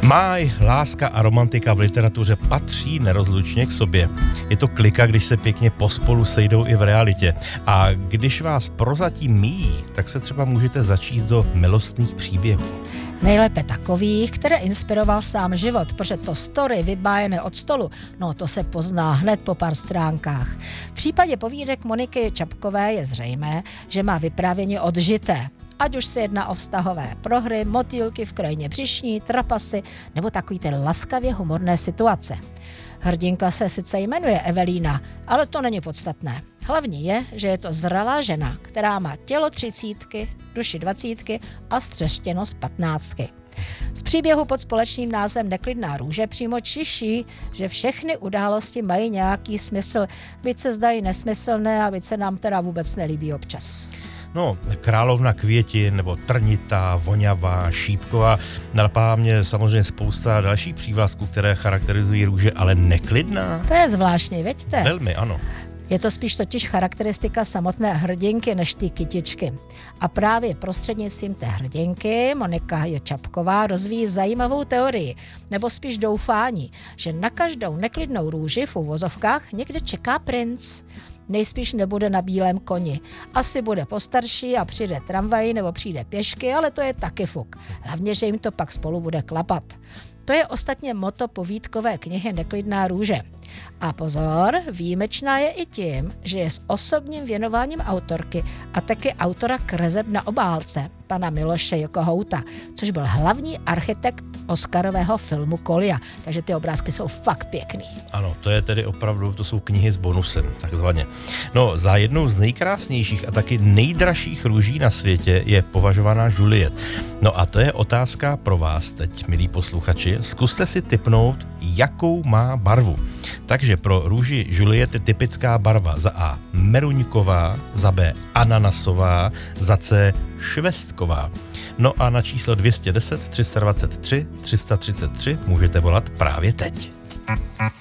Máj, láska a romantika v literatuře patří nerozlučně k sobě. Je to klika, když se pěkně pospolu sejdou i v realitě. A když vás prozatím míjí, tak se třeba můžete začíst do milostných příběhů. Nejlépe takových, které inspiroval sám život, protože to story vybájené od stolu, no to se pozná hned po pár stránkách. V případě povídek Moniky Čapkové je zřejmé, že má vyprávění odžité. Ať už se jedná o vztahové prohry, motýlky v krajině břišní, trapasy nebo takový ty laskavě humorné situace. Hrdinka se sice jmenuje Evelína, ale to není podstatné. Hlavní je, že je to zralá žena, která má tělo 30, duši 20 a střeštěnost 15. Z příběhu pod společným názvem Neklidná růže přímo čiší, že všechny události mají nějaký smysl, byť se zdají nesmyslné a byť se nám teda vůbec nelíbí občas. No, Královna květin, nebo Trnitá, Voňavá, Šípková. Napadá mě samozřejmě spousta dalších přívlastků, které charakterizují růže, ale Neklidná? To je zvláštní, veďte? Velmi, ano. Je to spíš totiž charakteristika samotné hrdinky než ty kytičky. A právě prostřednictvím té hrdinky Monika Čapková rozvíjí zajímavou teorii, nebo spíš doufání, že na každou neklidnou růži v uvozovkách někde čeká princ. Nejspíš nebude na bílém koni. Asi bude postarší a přijde tramvají nebo přijde pěšky, ale to je taky fuk. Hlavně, že jim to pak spolu bude klapat. To je ostatně motto povídkové knihy Neklidná růže. A pozor, výjimečná je i tím, že je s osobním věnováním autorky a taky autora kreseb na obálce, pana Miloše Jokohouta, což byl hlavní architekt Oscarového filmu Kolia. Takže ty obrázky jsou fakt pěkný. Ano, to je tedy opravdu, to jsou knihy s bonusem, takzvaně. No, za jednou z nejkrásnějších a taky nejdražších růží na světě je považovaná Juliette. No a to je otázka pro vás teď, milí posluchači. Zkuste si tipnout, jakou má barvu. Takže pro růži Juliette je typická barva za A meruňková, za B ananasová, za C švestková. No a na číslo 210 323 333 můžete volat právě teď.